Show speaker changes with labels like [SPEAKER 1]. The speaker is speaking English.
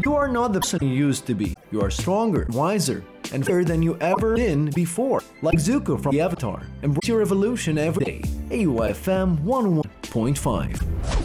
[SPEAKER 1] You are not the person you used to be. You are stronger, wiser, and better than you ever been before. Like Zuko from the Avatar. Embrace your evolution every day. AUFM 101.5.